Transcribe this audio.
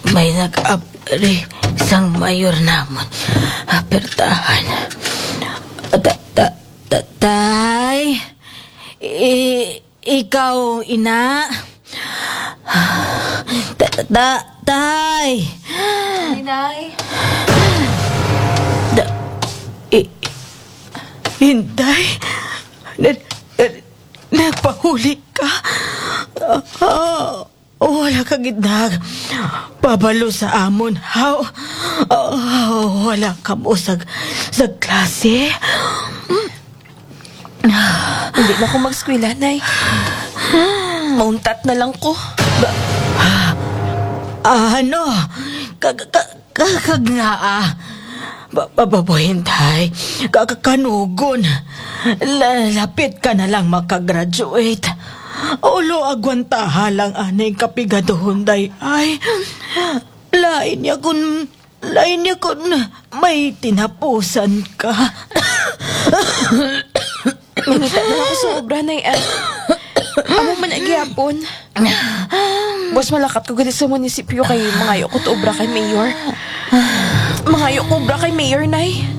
may nag-apri isang mayor namon. Apertahan. Tay? Ikaw, ina? Tay? Nay. Hinday? Nagpahuli ka? Wala ka gitnag. Pabalo sa amon. Wala ka mo sa klase. Hindi na ako mag-skwela, Nay. Mauntat na lang ko. Ano? Kagnaa. Bababohintay. Kakanugon. Lapit ka na lang makagraduate. Ulo agwantaha lang anay kapigadohon day. Ay, lain niya kun may tinapusan ka. Mangita na ako sa obra, Nay. Amo man nagyapon. Boss, malakat ko gani sa munisipyo kay mangayo ko to obra kay Mayor. Mangayo ko obra kay Mayor, Nay.